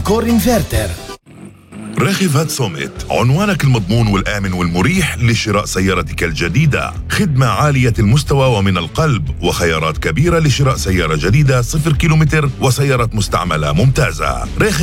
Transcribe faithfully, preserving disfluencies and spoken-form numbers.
أنكور إنفرتر. راخفات سوميت، عنوانك المضمون والآمن والمريح لشراء سيارتك الجديدة. خدمة عالية المستوى ومن القلب، وخيارات كبيرة لشراء سيارة جديدة صفر كيلومتر وسيارات مستعملة ممتازة.